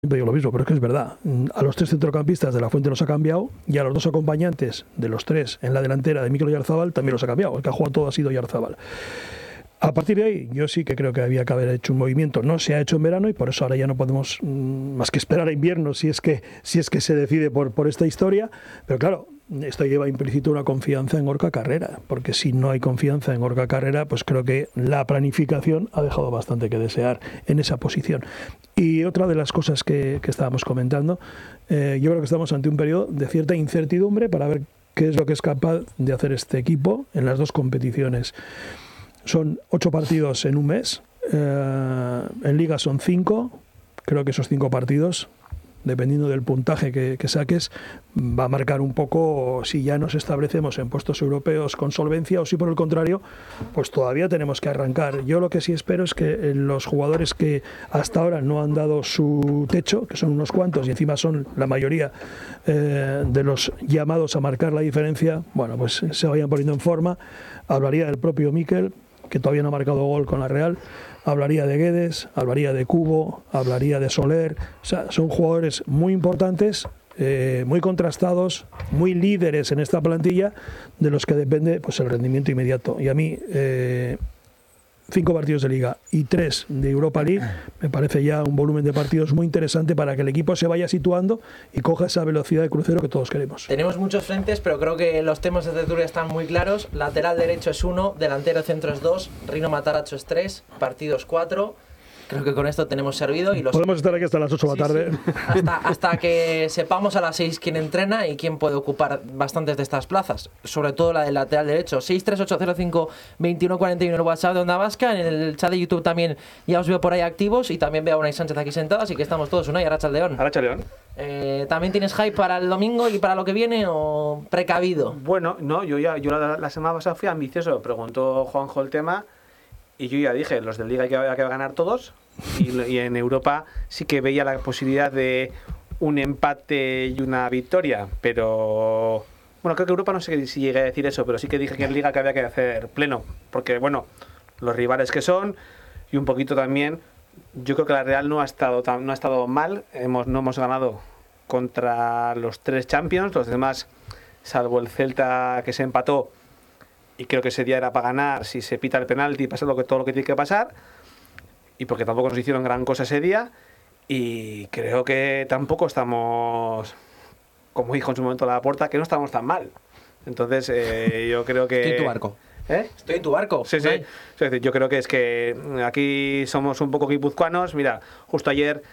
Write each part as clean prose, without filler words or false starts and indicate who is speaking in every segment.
Speaker 1: Siempre digo lo mismo, pero es que es verdad. A los 3 centrocampistas de la Fuente los ha cambiado y a los 2 acompañantes de los 3 en la delantera de Mikel Oyarzabal también los ha cambiado. El que ha jugado todo ha sido Oyarzabal. A partir de ahí, yo sí que creo que había que haber hecho un movimiento. No se ha hecho en verano y por eso ahora ya no podemos más que esperar a invierno si es que se decide por esta historia. Pero claro, esto lleva implícito una confianza en Gorka Carrera, porque si no hay confianza en Gorka Carrera, pues creo que la planificación ha dejado bastante que desear en esa posición. Y otra de las cosas que estábamos comentando, yo creo que estamos ante un periodo de cierta incertidumbre para ver qué es lo que es capaz de hacer este equipo en las dos competiciones. Son 8 partidos en un mes, en Liga son 5, creo que esos 5 partidos, dependiendo del puntaje que saques, va a marcar un poco si ya nos establecemos en puestos europeos con solvencia o si por el contrario, pues todavía tenemos que arrancar. Yo lo que sí espero es que los jugadores que hasta ahora no han dado su techo, que son unos cuantos y encima son la mayoría de los llamados a marcar la diferencia, bueno, pues se vayan poniendo en forma. Hablaría del propio Mikel, que todavía no ha marcado gol con la Real, hablaría de Guedes, hablaría de Cubo, hablaría de Soler. O sea, son jugadores muy importantes, muy contrastados, muy líderes en esta plantilla, de los que depende pues el rendimiento inmediato. Y a mí 5 partidos de Liga y 3 de Europa League me parece ya un volumen de partidos muy interesante para que el equipo se vaya situando y coja esa velocidad de crucero que todos queremos.
Speaker 2: Tenemos muchos frentes, pero creo que los temas de tertulia están muy claros. Lateral derecho es 1, delantero centro es 2, Rino Matarazzo es 3, partidos 4. Creo que con esto tenemos servido. Y
Speaker 1: podemos estar aquí hasta las 8 de la tarde.
Speaker 2: Sí. Hasta que sepamos a las 6 quién entrena y quién puede ocupar bastantes de estas plazas. Sobre todo la del lateral derecho. 63805-2141 en el WhatsApp de Onda Vasca. En el chat de YouTube también ya os veo por ahí activos. Y también veo a Unai Sánchez aquí sentado. Así que estamos todos. Unai, Arratsaldeon.
Speaker 3: Arratsaldeon.
Speaker 2: ¿También tienes hype para el domingo y para lo que viene o precavido?
Speaker 3: Bueno, no, yo la semana pasada fui ambicioso. Preguntó Juanjo el tema. Y yo ya dije, los del Liga hay que ganar todos. Y en Europa sí que veía la posibilidad de un empate y una victoria. Pero bueno, creo que Europa no sé si llegué a decir eso, pero sí que dije que en Liga que había que hacer pleno. Porque bueno, los rivales que son y un poquito también, yo creo que la Real no ha estado mal. No hemos ganado contra los 3 Champions, los demás, salvo el Celta que se empató. Y creo que ese día era para ganar, si se pita el penalti, pasa todo lo que tiene que pasar. Y porque tampoco nos hicieron gran cosa ese día. Y creo que tampoco estamos, como dijo en su momento Laporta, que no estamos tan mal. Entonces, yo creo que...
Speaker 2: Estoy en tu barco. Estoy en tu barco.
Speaker 3: Sí, sí. Es decir, yo creo que es que aquí somos un poco guipuzcoanos. Mira, justo ayer...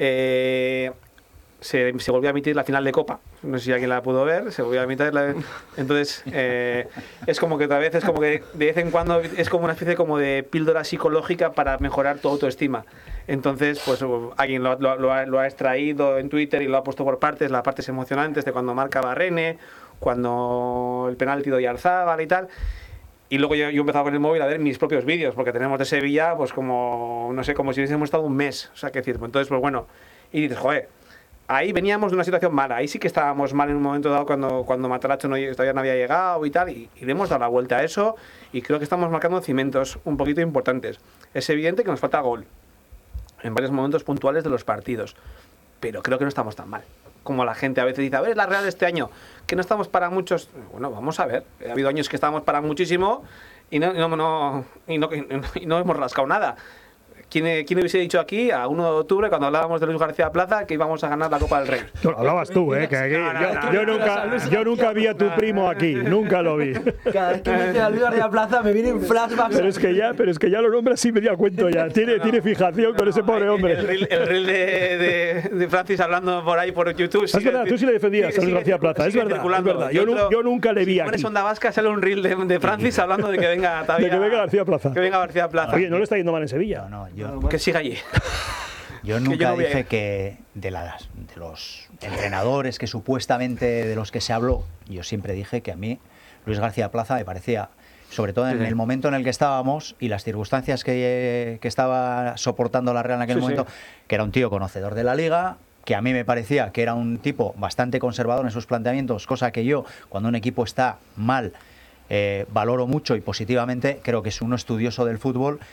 Speaker 3: Se volvió a emitir la final de Copa. No sé si alguien la pudo ver. Se volvió a emitir entonces es como que otra vez es como que de vez en cuando es como una especie como de píldora psicológica para mejorar tu autoestima. Entonces pues alguien lo ha extraído en Twitter y lo ha puesto por partes, las partes emocionantes de cuando marca Barrene, cuando el penalti de Oyarzabal y tal. Y luego yo empezaba con el móvil a ver mis propios vídeos, porque tenemos de Sevilla pues como, no sé, como si hubiésemos estado un mes. O sea, qué decir, entonces pues bueno, y dices, joder, ahí veníamos de una situación mala, ahí sí que estábamos mal en un momento dado cuando Matarazzo todavía no había llegado y tal, y le hemos dado la vuelta a eso, y creo que estamos marcando cimientos un poquito importantes. Es evidente que nos falta gol en varios momentos puntuales de los partidos, pero creo que no estamos tan mal. Como la gente a veces dice, a ver, la Real de este año, que no estamos para muchos. Bueno, vamos a ver, ha habido años que estábamos para muchísimo y no hemos rascado nada. ¿Quién hubiese dicho aquí, a 1 de octubre, cuando hablábamos de Luis García Plaza, que íbamos a ganar la Copa del Rey?
Speaker 1: No, hablabas tú, que aquí, yo nunca vi a tu primo aquí, nunca lo vi.
Speaker 2: Cada vez que me dice a Luis García Plaza me vienen flashbacks.
Speaker 1: Pero es que ya lo nombras y me di cuenta ya. Tiene fijación con ese pobre hombre.
Speaker 3: El reel de Francis hablando por ahí por YouTube.
Speaker 1: Es verdad, tú sí le defendías a Luis García Plaza, es verdad. Yo nunca le vi aquí.
Speaker 3: Si pones Onda Vasca, sale un reel de Francis hablando de que venga
Speaker 1: García Plaza.
Speaker 3: Que venga García Plaza.
Speaker 1: Oye, ¿no le está yendo mal en Sevilla?
Speaker 4: No.
Speaker 3: Que siga allí.
Speaker 4: Yo nunca dije que de los entrenadores que supuestamente de los que se habló, yo siempre dije que a mí Luis García Plaza me parecía, sobre todo en el momento en el que estábamos y las circunstancias que estaba soportando la Real en aquel momento, que era un tío conocedor de la Liga, que a mí me parecía que era un tipo bastante conservador en sus planteamientos, cosa que yo, cuando un equipo está mal, valoro mucho y positivamente. Creo que es un estudioso del fútbol.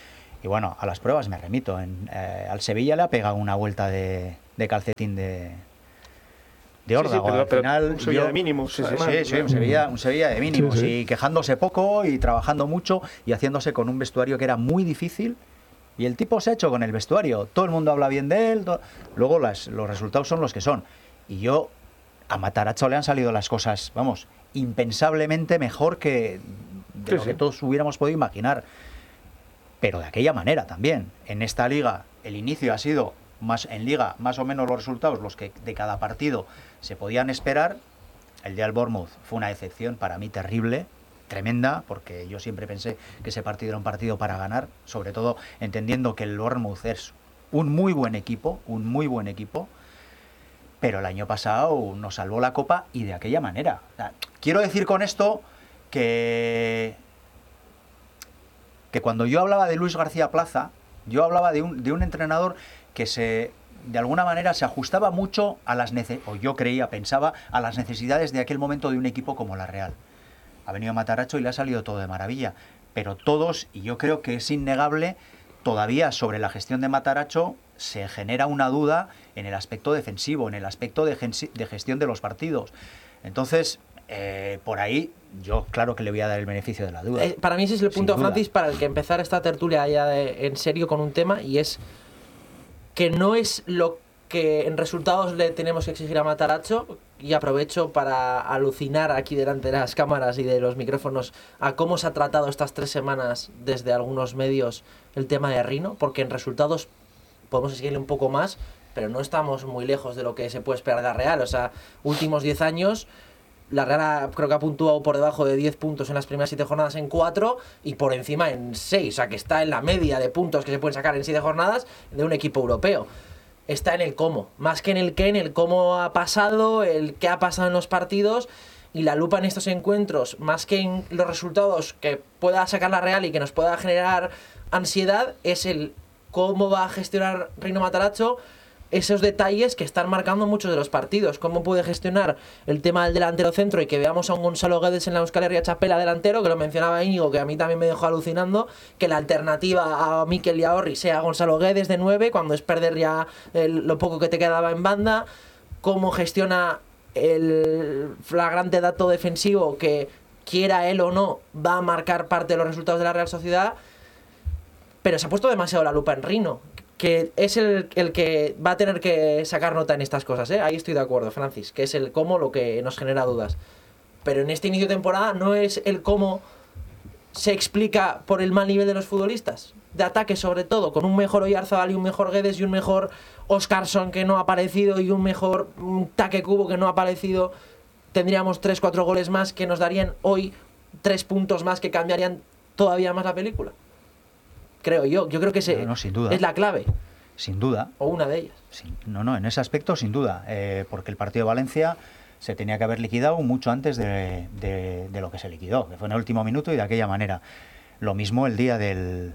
Speaker 4: Y bueno, a las pruebas me remito. Al Sevilla le ha pegado una vuelta de calcetín de órdago.
Speaker 3: Pero
Speaker 4: al final,
Speaker 3: un Sevilla de mínimos.
Speaker 4: Sí, un Sevilla de mínimos.
Speaker 1: Sí.
Speaker 4: Y quejándose poco y trabajando mucho y haciéndose con un vestuario que era muy difícil. Y el tipo se ha hecho con el vestuario. Todo el mundo habla bien de él. Luego los resultados son los que son. Y a Matarazzo le han salido las cosas, vamos, impensablemente mejor que lo que todos hubiéramos podido imaginar. Pero de aquella manera también. En esta liga el inicio ha sido en liga más o menos los resultados los que de cada partido se podían esperar. El día del Bournemouth fue una decepción para mí terrible, tremenda, porque yo siempre pensé que ese partido era un partido para ganar, sobre todo entendiendo que el Bournemouth es un muy buen equipo, pero el año pasado nos salvó la Copa y de aquella manera. O sea, quiero decir con esto que cuando yo hablaba de Luis García Plaza, yo hablaba de un entrenador que de alguna manera se ajustaba mucho a pensaba a las necesidades de aquel momento de un equipo como la Real. Ha venido Matarazzo y le ha salido todo de maravilla, pero todos, y yo creo que es innegable, todavía sobre la gestión de Matarazzo se genera una duda en el aspecto defensivo, en el aspecto de gestión de los partidos. Entonces, por ahí, yo claro que le voy a dar el beneficio de la duda.
Speaker 2: Para mí ese es el punto, Francis, para el que empezar esta tertulia ya en serio con un tema, y es que no es lo que en resultados le tenemos que exigir a Matarazzo, y aprovecho para alucinar aquí delante de las cámaras y de los micrófonos a cómo se ha tratado estas 3 semanas desde algunos medios el tema de Rino, porque en resultados podemos exigirle un poco más, pero no estamos muy lejos de lo que se puede esperar de la Real. O sea, últimos 10 años, la Real creo que ha puntuado por debajo de 10 puntos en las primeras 7 jornadas en 4 y por encima en 6, o sea que está en la media de puntos que se pueden sacar en 7 jornadas de un equipo europeo. Está en el cómo, más que en el qué, en el cómo ha pasado, el qué ha pasado en los partidos, y la lupa en estos encuentros, más que en los resultados que pueda sacar la Real y que nos pueda generar ansiedad, es el cómo va a gestionar Rino Matarazzo esos detalles que están marcando muchos de los partidos. Cómo puede gestionar el tema del delantero centro y que veamos a un Gonzalo Guedes en la Euskal Herria Chapela delantero, que lo mencionaba Íñigo, que a mí también me dejó alucinando, que la alternativa a Mikel y a Orri sea Gonzalo Guedes de 9, cuando es perder ya lo poco que te quedaba en banda. Cómo gestiona el flagrante dato defensivo que, quiera él o no, va a marcar parte de los resultados de la Real Sociedad. Pero se ha puesto demasiado la lupa en Rino, que es el que va a tener que sacar nota en estas cosas, ¿eh? Ahí estoy de acuerdo, Francis, que es el cómo lo que nos genera dudas. Pero en este inicio de temporada no es el cómo se explica por el mal nivel de los futbolistas, de ataque sobre todo, con un mejor Oyarzabal y un mejor Guedes y un mejor Óscarson que no ha aparecido y un mejor Taque Kubo que no ha aparecido. Tendríamos 3-4 goles más que nos darían hoy 3 puntos más que cambiarían todavía más la película. Creo yo creo que
Speaker 4: sin duda.
Speaker 2: Es la clave.
Speaker 4: Sin duda.
Speaker 2: O una de ellas.
Speaker 4: En ese aspecto sin duda, porque el partido de Valencia se tenía que haber liquidado mucho antes de lo que se liquidó, que fue en el último minuto y de aquella manera. Lo mismo el día del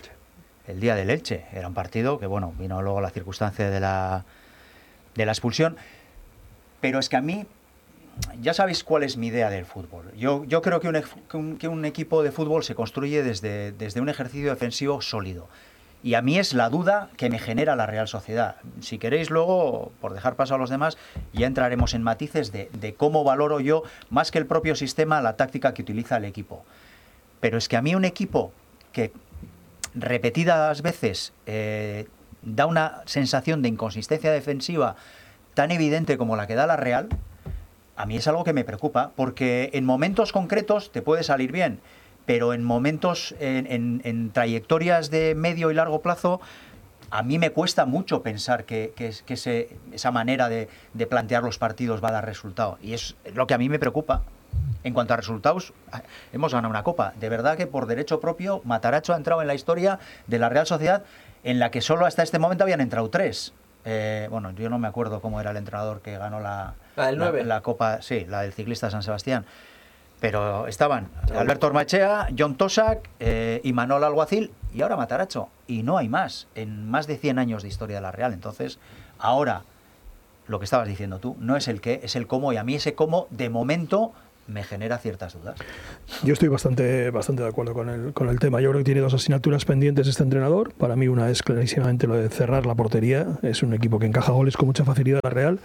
Speaker 4: Elche. Era un partido que, bueno, vino luego la circunstancia de la expulsión, pero es que a mí, ya sabéis cuál es mi idea del fútbol. Yo creo que un equipo de fútbol se construye desde un ejercicio defensivo sólido. Y a mí es la duda que me genera la Real Sociedad. Si queréis luego, por dejar paso a los demás, ya entraremos en matices de cómo valoro yo, más que el propio sistema, la táctica que utiliza el equipo. Pero es que a mí un equipo que repetidas veces da una sensación de inconsistencia defensiva tan evidente como la que da la Real, a mí es algo que me preocupa, porque en momentos concretos te puede salir bien, pero en momentos, en trayectorias de medio y largo plazo, a mí me cuesta mucho pensar que esa manera de plantear los partidos va a dar resultado. Y es lo que a mí me preocupa. En cuanto a resultados, hemos ganado una Copa. De verdad que por derecho propio, Matarazzo ha entrado en la historia de la Real Sociedad, en la que solo hasta este momento habían entrado 3. Bueno, yo no me acuerdo cómo era el entrenador que ganó la
Speaker 2: del 9.
Speaker 4: La Copa, sí, la del ciclista San Sebastián. Pero estaban Alberto Ormachea, John Tosak y Manol Alguacil, y ahora Matarazzo. Y no hay más, en más de 100 años de historia de la Real. Entonces, ahora, lo que estabas diciendo tú, no es el qué, es el cómo, y a mí ese cómo, de momento, me genera ciertas dudas.
Speaker 1: Yo estoy bastante de acuerdo con el tema. Yo creo que tiene dos asignaturas pendientes este entrenador. Para mí una es clarísimamente lo de cerrar la portería. Es un equipo que encaja goles con mucha facilidad la Real.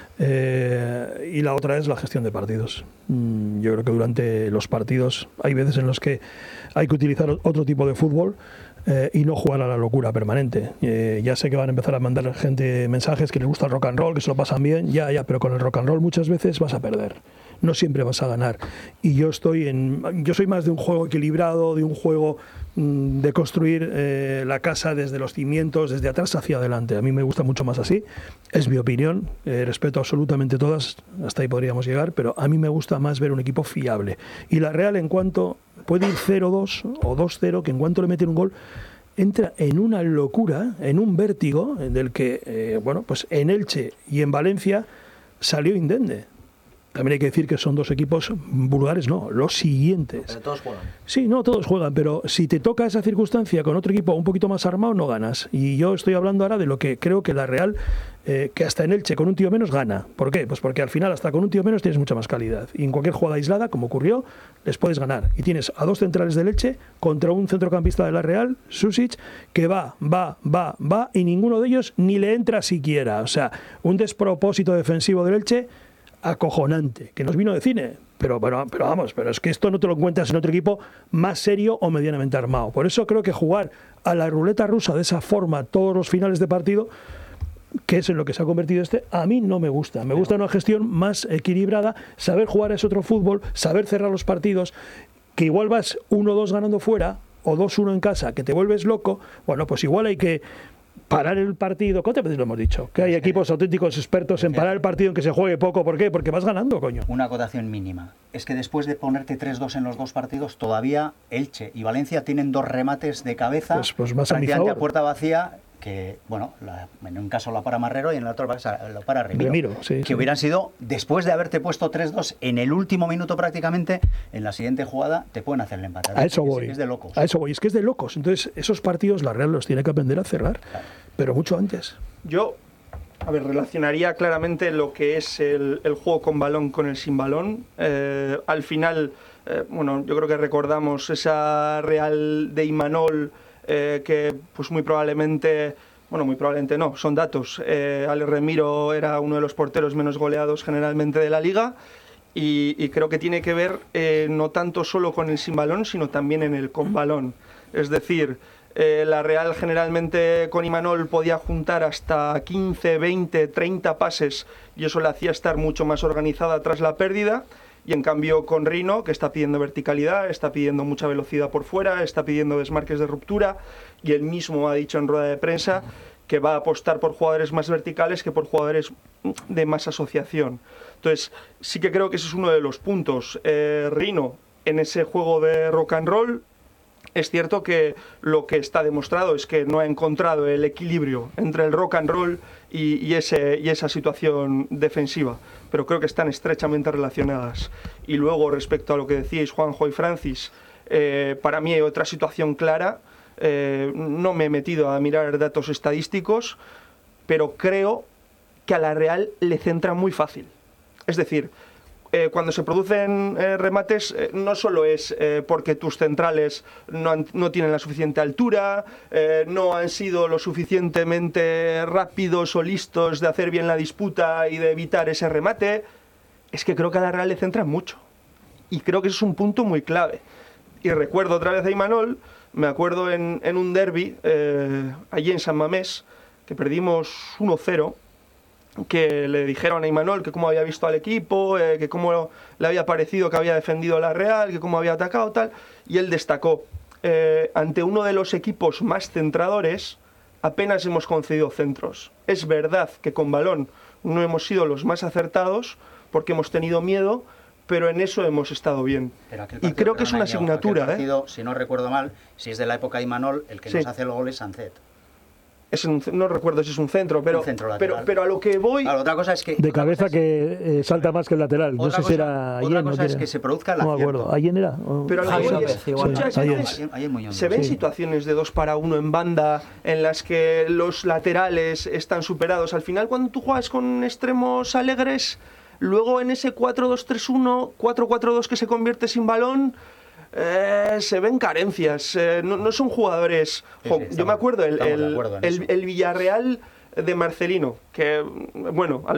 Speaker 1: Y la otra es la gestión de partidos. Yo creo que durante los partidos hay veces en los que hay que utilizar otro tipo de fútbol y no jugar a la locura permanente. Ya sé que van a empezar a mandar gente mensajes que les gusta el rock and roll, que se lo pasan bien, ya, pero con el rock and roll muchas veces vas a perder. No siempre vas a ganar. Y yo soy más de un juego equilibrado, de un juego de construir la casa desde los cimientos, desde atrás hacia adelante. A mí me gusta mucho más así. Es mi opinión. Respeto absolutamente todas. Hasta ahí podríamos llegar. Pero a mí me gusta más ver un equipo fiable. Y la Real, en cuanto puede ir 0-2 o 2-0, que en cuanto le meten un gol, entra en una locura, en un vértigo, del que, pues en Elche y en Valencia salió indemne. También hay que decir que son dos equipos vulgares, no, los siguientes.
Speaker 2: Pero todos juegan.
Speaker 1: Sí, no, todos juegan, pero si te toca esa circunstancia con otro equipo un poquito más armado, no ganas. Y yo estoy hablando ahora de lo que creo que la Real, que hasta en Elche con un tío menos gana. ¿Por qué? Pues porque al final hasta con un tío menos tienes mucha más calidad. Y en cualquier jugada aislada, como ocurrió, les puedes ganar. Y tienes a dos centrales del Elche contra un centrocampista de la Real, Susic, que va, y ninguno de ellos ni le entra siquiera. O sea, un despropósito defensivo del Elche acojonante, que nos vino de cine, pero es que esto no te lo encuentras en otro equipo más serio o medianamente armado. Por eso creo que jugar a la ruleta rusa de esa forma todos los finales de partido, que es en lo que se ha convertido a mí no me gusta. Me gusta una gestión más equilibrada, saber jugar a ese otro fútbol, saber cerrar los partidos, que igual vas 1-2 ganando fuera o 2-1 en casa, que te vuelves loco. Bueno, pues igual hay que parar el partido. ¿Cuántas veces lo hemos dicho? Que hay equipos auténticos expertos en parar el partido en que se juegue poco. ¿Por qué? Porque vas ganando, coño.
Speaker 4: Una acotación mínima. Es que después de ponerte 3-2 en los dos partidos, todavía Elche y Valencia tienen dos remates de cabeza
Speaker 1: pues más
Speaker 4: prácticamente a puerta vacía, que, en un caso la para Marrero y en el otro lo para Remiro. Que hubieran sido, después de haberte puesto 3-2 en el último minuto prácticamente, en la siguiente jugada te pueden hacer el empate.
Speaker 1: A eso voy.
Speaker 4: Es de locos.
Speaker 1: Es que es de locos. Entonces, esos partidos la Real los tiene que aprender a cerrar, pero mucho antes.
Speaker 5: Yo, relacionaría claramente lo que es el juego con balón con el sin balón. Al final, yo creo que recordamos esa Real de Imanol, que pues muy probablemente no, son datos. Ale Remiro era uno de los porteros menos goleados generalmente de la liga y creo que tiene que ver no tanto solo con el sin balón, sino también en el con balón. Es decir, la Real generalmente con Imanol podía juntar hasta 15, 20, 30 pases y eso le hacía estar mucho más organizada tras la pérdida. Y en cambio con Rino, que está pidiendo verticalidad, está pidiendo mucha velocidad por fuera, está pidiendo desmarques de ruptura, y él mismo ha dicho en rueda de prensa que va a apostar por jugadores más verticales que por jugadores de más asociación. Entonces, sí que creo que ese es uno de los puntos. Rino, en ese juego de rock and roll, es cierto que lo que está demostrado es que no ha encontrado el equilibrio entre el rock and roll y esa situación defensiva, pero creo que están estrechamente relacionadas. Y luego, respecto a lo que decíais Juanjo y Francis, para mí hay otra situación clara. No me he metido a mirar datos estadísticos, pero creo que a la Real le centra muy fácil. Es decir, cuando se producen remates, no solo es porque tus centrales no tienen la suficiente altura, no han sido lo suficientemente rápidos o listos de hacer bien la disputa y de evitar ese remate, es que creo que a la Real le centran mucho. Y creo que eso es un punto muy clave. Y recuerdo otra vez a Imanol, me acuerdo en un derbi, allí en San Mamés, que perdimos 1-0, que le dijeron a Imanol que cómo había visto al equipo, que cómo le había parecido que había defendido la Real, que cómo había atacado, tal, y él destacó, ante uno de los equipos más centradores, apenas hemos concedido centros. Es verdad que con balón no hemos sido los más acertados, porque hemos tenido miedo, pero en eso hemos estado bien. Y creo que es una asignatura.
Speaker 4: Partido, si no recuerdo mal, si es de la época de Imanol, el que nos hace el gol es Sancet.
Speaker 5: No recuerdo si es un centro, pero a lo que voy...
Speaker 4: Claro, otra cosa es que...
Speaker 1: De cabeza que salta más que el lateral. No sé si era Allen.
Speaker 4: Otra cosa es que se produzca la...
Speaker 1: No me acuerdo. ¿Allen era?
Speaker 5: Pero a lo que voy es, muchas veces se ven situaciones de 2 para 1 en banda en las que los laterales están superados. Al final, cuando tú juegas con extremos alegres, luego en ese 4-2-3-1, 4-4-2 que se convierte sin balón, se ven carencias. No son jugadores... Yo me acuerdo, el Villarreal de Marcelino, que, bueno, al